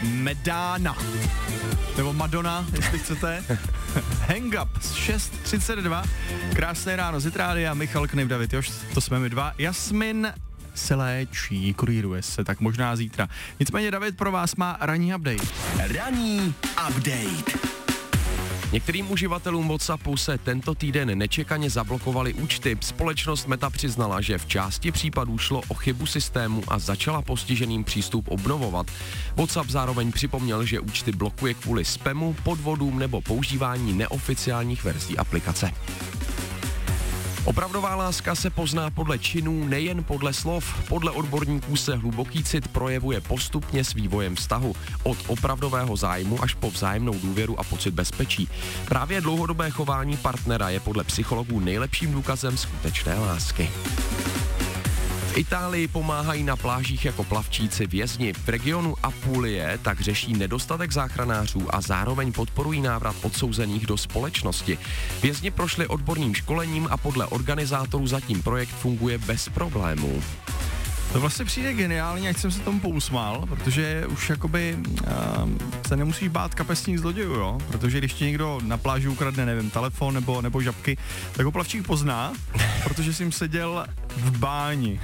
Medana. Nebo Madonna, jestli chcete. Hang Up 6:32. Krásné ráno z Rádia, Michal Knyv, David Još, to jsme my dva. Jasmin se léčí, kuríruje se, tak možná zítra. Nicméně David pro vás má ranní update. Ranní update. Některým uživatelům WhatsAppu se tento týden nečekaně zablokovaly účty. Společnost Meta přiznala, že v části případů šlo o chybu systému a začala postiženým přístup obnovovat. WhatsApp zároveň připomněl, že účty blokuje kvůli spamu, podvodům nebo používání neoficiálních verzí aplikace. Opravdová láska se pozná podle činů, nejen podle slov. Podle odborníků se hluboký cit projevuje postupně s vývojem vztahu. Od opravdového zájmu až po vzájemnou důvěru a pocit bezpečí. Právě dlouhodobé chování partnera je podle psychologů nejlepším důkazem skutečné lásky. V Itálii pomáhají na plážích jako plavčíci vězni. V regionu Apulie tak řeší nedostatek záchranářů a zároveň podporují návrat odsouzených do společnosti. Vězni prošli odborným školením a podle organizátorů zatím projekt funguje bez problémů. To vlastně přijde geniálně, ať jsem se tomu pousmál, protože už jakoby se nemusíš bát kapesních zlodějů, jo? Protože když ti někdo na pláži ukradne, nevím, telefon nebo žabky, tak ho plavčík pozná, protože jsem seděl v báni.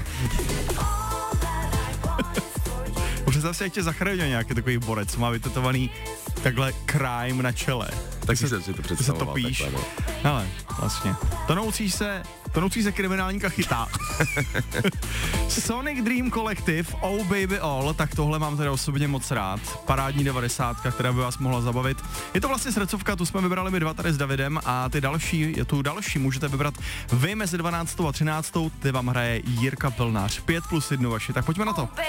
Představ si, jak tě zachránil nějaký takový borec, má vytetovaný takhle crime na čele. Tak jsem si to představoval. Ty se topíš. Ale vlastně. Tonoucí se kriminálníka chytá. Sonic Dream Collective, Oh Baby All, tak tohle mám teda osobně moc rád. Parádní 90, která by vás mohla zabavit. Je to vlastně srdcovka, tu jsme vybrali my dva tady s Davidem a tu další můžete vybrat vy mezi 12. a 13. Ty vám hraje Jirka Plnář. 5+1 vaši, tak pojďme na to.